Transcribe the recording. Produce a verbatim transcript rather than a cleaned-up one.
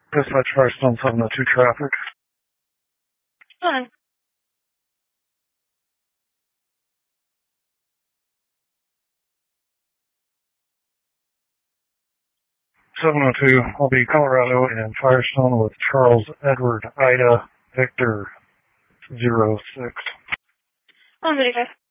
Dispatch Firestone seven oh two traffic. Fine. seven oh two, I'll be Colorado and Firestone with Charles Edward Ida Victor zero six. one thirty-five.